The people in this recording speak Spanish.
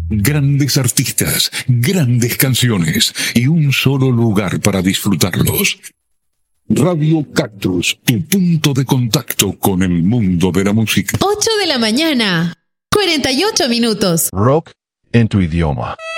Grandes artistas, grandes canciones y un solo lugar para disfrutarlos. Radio Cactus, tu punto de contacto con el mundo de la música. 8 de la mañana, 48 minutos. Rock en tu idioma.